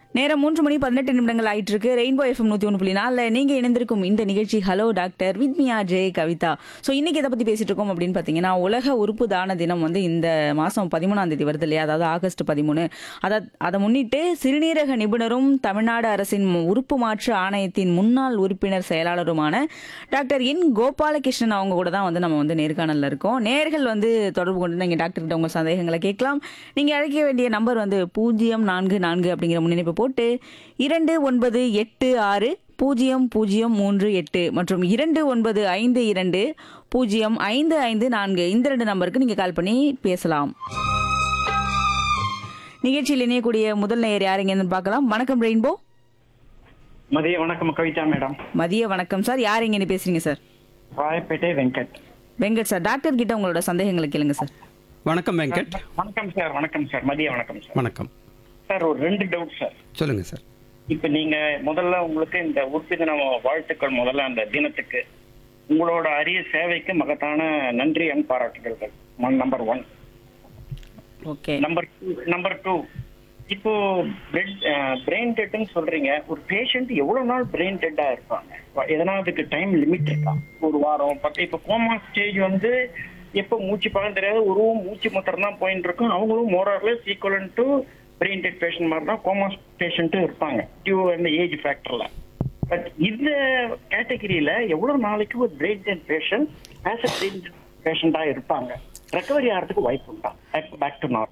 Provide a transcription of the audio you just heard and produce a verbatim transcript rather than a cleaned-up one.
நேரம் மூன்று மணி பதினெட்டு நிமிடங்கள் ஆயிட்டு இருக்கு. ரெயின்போ எஃப்எம் நூத்தி ஒன்று புள்ளி நாலுல நீங்க இணைந்திருக்கும் இந்த நிகழ்ச்சி hello doctor with me J Kavitha. So இன்னைக்கு எதை பத்தி பேசிட்டு இருக்கோம் அப்படின்னு பாத்தீங்கன்னா, உலக உறுப்பு தான தினம் வந்து இந்த மாசம் பதிமூணாம் தேதி வருது இல்லையா, அதாவது ஆகஸ்ட் பதிமூணு. அதை அதை முன்னிட்டு சிறுநீரக நிபுணரும் தமிழ்நாடு அரசின் உறுப்பு மாற்று ஆணையத்தின் முன்னாள் உறுப்பினர் செயலாளருமான டாக்டர் என் கோபாலகிருஷ்ணன் அவங்க கூட தான் வந்து நம்ம வந்து நேர்காணல்ல இருக்கோம். நேர்கள் வந்து தொடர்பு கொண்டு நீங்க டாக்டர் கிட்ட உங்க சந்தேகங்களை கேட்கலாம். நீங்க அழைக்க வேண்டிய நம்பர் வந்து பூஜ்ஜியம் நான்கு நான்கு அப்படிங்கிற முன்னிணைப்பு போட்டு இரண்டு ஒன்பது எட்டு ஆறு பூஜ்ஜியம் பூஜ்ஜியம் மூன்று எட்டு மற்றும் இரண்டு ஒன்பது ஐந்து இரண்டு பூஜ்ஜியம் ஐந்து ஐந்து நான்கு இந்த ரெண்டு நம்பருக்கு நீங்க கால் பண்ணி பேசலாம். நிகழ்ச்சியில் இணையக்கூடிய முதல் நேயர் யாருங்கன்னு பார்க்கலாம். வணக்கம் ரெயின்போ. மதிய வணக்கம் கவிதா மேடம். மதிய வணக்கம் சார். யார் எங்க பேசுறீங்க sir? Royapettah Venkat. Venkat sir, doctor கிட்ட உங்களோட சந்தேகங்களை கேளுங்க சார். வணக்கம் வெங்கட். வணக்கம் சார். வணக்கம் சார். மதிய வணக்கம் சார். வணக்கம் சார், ஒரு ரெண்டு டவுட் சார். சொல்லுங்க சார். இப்ப நீங்க முதல்ல உங்களுக்கு இந்த உறுப்பு தின வாழ்த்துக்கள். முதல்ல அந்த தினத்துக்கு உங்களோட அரிய சேவைக்கு மகத்தான நன்றி அண்ட் பாராட்டுகள். Number one. Okay. Number two number two இப்போ பிரெயின் டெட்னு சொல்றீங்க. ஒரு பேஷண்ட் எவ்வளவு நாள் பிரெயின் டெட்டா இருப்பாங்க? எதனா அதுக்கு டைம் லிமிட் இருக்கா? ஒரு வாரம் பத்து. இப்ப கோமா ஸ்டேஜ் வந்து எப்போ மூச்சு பழம் தெரியாது, உருவம் மூச்சு மாத்திரம் தான் போயிட்டு இருக்கும். அவங்களும் more or less equivalent to brain dead patient மாதிரி தான் கோமா பேஷண்ட்டும் இருப்பாங்க டியூ அந்த ஏஜ் ஃபேக்டர்ல. பட் இந்த கேட்டகரியில எவ்வளவு நாளைக்கு ஒரு brain dead patient as a brain dead பேஷண்டா இருப்பாங்க? ரெக்கவரி ஆகிறதுக்கு வாய்ப்பு உண்டா? Back to normal.